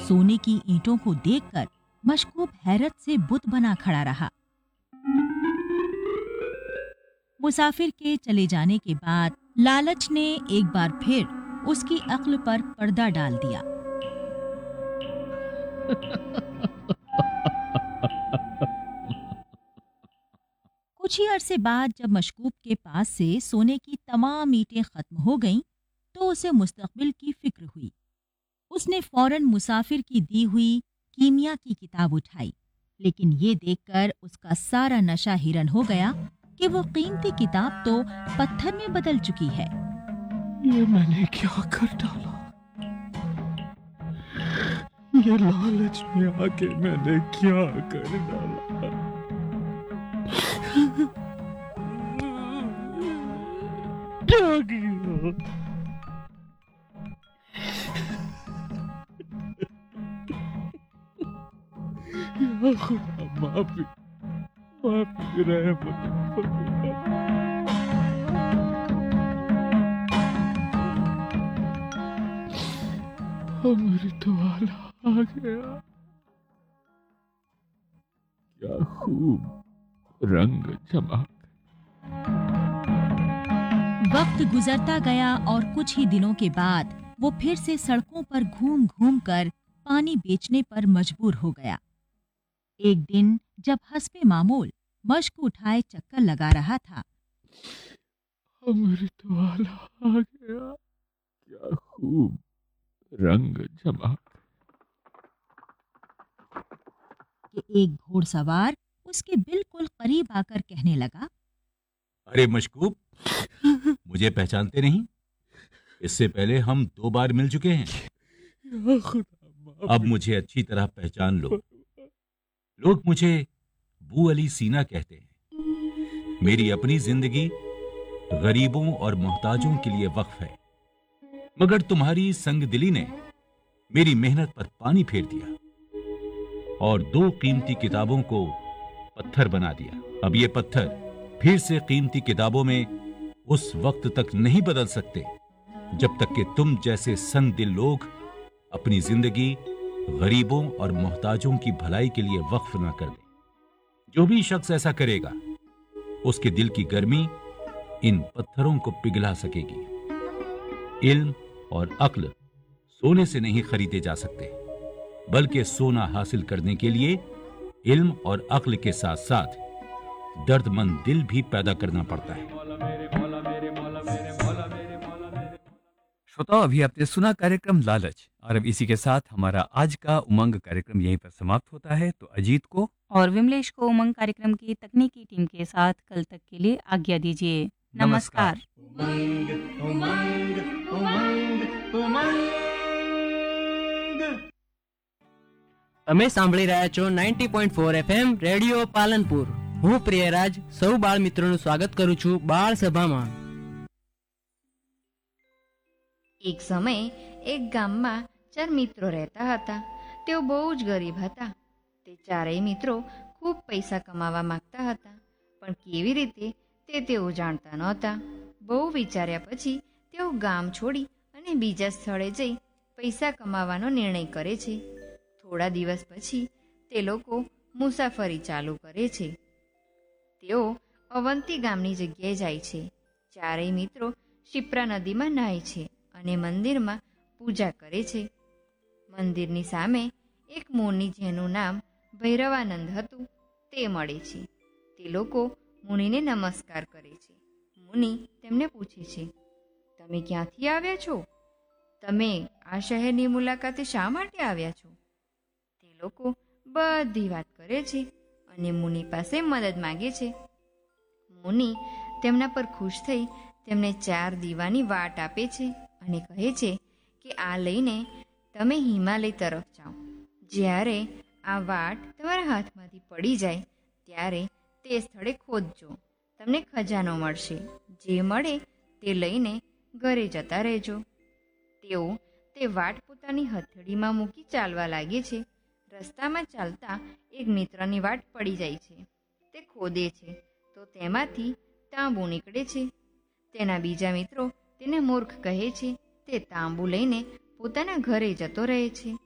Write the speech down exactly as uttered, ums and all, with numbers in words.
सोने की ईंटों को देखकर मशकूब हैरत से बुत बना खड़ा रहा। मुसाफिर के चले जाने के बाद लालच ने एक बार फिर उसकी अक्ल पर पर्दा डाल दिया। कुछ ही अरसे बाद जब मशकूब के पास से सोने की तमाम ईंटें खत्म हो गईं, तो उसे मुस्तकबिल की फिक्र हुई। उसने फौरन मुसाफिर की दी हुई कीमिया की किताब उठाई, लेकिन ये देखकर उसका सारा नशा हिरन हो गया कि वो कीमती किताब तो पत्थर में बदल चुकी है। ये मैंने क्या कर डाला? ये लालच में आके मैंने क्या कर डाला? क्या किया? या खुदा, माफी माफी रहमत। अमृत वाला आ गया। क्या खूब रंग जमा। वक्त गुजरता गया और कुछ ही दिनों के बाद वो फिर से सड़कों पर घूम घूम कर पानी बेचने पर मजबूर हो गया। एक दिन जब हस्बे मामूल मश्क उठाए चक्कर लगा रहा था, अमृत वाला आ गया। क्या खूब रंग जमा कि एक घोड़सवार उसके बिल्कुल करीब आकर कहने लगा, अरे मशकूब, मुझे पहचानते नहीं? इससे पहले हम दो बार मिल चुके हैं। या खुदा, अब मुझे अच्छी तरह पहचान लो। लोग मुझे बू अली सीना कहते हैं। मेरी अपनी जिंदगी गरीबों और मोहताजों के लिए वक्फ है, मगर तुम्हारी संगदिली ने मेरी मेहनत पर पानी फेर दिया और दो कीमती किताबों को पत्थर बना दिया। अब ये पत्थर फिर से कीमती किताबों में उस वक्त तक नहीं बदल सकते जब तक कि तुम जैसे संगदिल लोग अपनी जिंदगी गरीबों और मोहताजों की भलाई के लिए वक्फ ना कर दें। जो भी शख्स ऐसा करेगा, उसके दिल की गर्मी इन पत्थरों को पिघला सकेगी। इल्म और अक्ल सोने से नहीं खरीदे जा सकते, बल्कि सोना हासिल करने के लिए इल्म और अक्ल के साथ साथ दर्दमंद दिल भी पैदा करना पड़ता है। श्रोताओं, अभी आपने सुना कार्यक्रम लालच, और अब इसी के साथ हमारा आज का उमंग कार्यक्रम यहीं पर समाप्त होता है। तो अजीत को और विमलेश को उमंग कार्यक्रम की तकनीकी टीम के साथ कल तक के लिए आज्ञा दीजिए। नमस्कार। उमंग, उमंग, उमंग, उमंग। તમે સાંભળી રહ્યા છો ninety point four FM radio Palanpur. હું પ્રિયરાજ સૌ બાળ મિત્રોનું સ્વાગત કરું છું બાળ સભામાં. એક સમયે એક ગામમાં ચાર મિત્રો રહેતા હતા. તેઓ બહુ જ ગરીબ હતા. તે ચારેય મિત્રો ખૂબ પૈસા કમાવા માંગતા હતા, પણ કેવી રીતે તે તેઓ જાણતા નહોતા. બહુ વિચાર્યા પછી તેઓ ગામ છોડી અને બીજા સ્થળે જઈ પૈસા કમાવાનો નિર્ણય કરે છે. થોડા દિવસ પછી તે લોકો મુસાફરી ચાલુ કરે છે. તેઓ અવંતી ગામની જગ્યાએ જાય છે. ચારેય મિત્રો શિપ્રા નદીમાં નહાય છે અને મંદિરમાં પૂજા કરે છે. મંદિરની સામે એક મુનિ જેનું નામ ભૈરવાનંદ હતું તે મળે છે. તે લોકો મુનિને નમસ્કાર કરે છે. મુનિ તેમને પૂછે છે, તમે ક્યાંથી આવ્યા છો? તમે આ શહેરની મુલાકાતે શા માટે આવ્યા છો? તે લોકો બધી વાત કરે છે અને મુનિ પાસે મદદ માગે છે. મુનિ તેમના પર ખુશ થઈ તેમને ચાર દીવાની વાટ આપે છે અને કહે છે કે આ લઈને તમે હિમાલય તરફ જાઓ. જ્યારે આ વાટ તમારા હાથમાંથી પડી જાય ત્યારે તે સ્થળે ખોદજો, તમને ખજાનો મળશે. જે મળે તે લઈને ઘરે જતા રહેજો. તેઓ તે વાટ પોતાની હથેળીમાં મૂકી ચાલવા લાગે છે. રસ્તામાં ચાલતા એક મિત્રની વાટ પડી જાય છે. તે ખોદે છે તો તેમાંથી તાંબુ નીકળે છે. તેના બીજા મિત્રો તેને મૂર્ખ કહે છે. તે તાંબુ લઈને પોતાના ઘરે જતો રહે છે.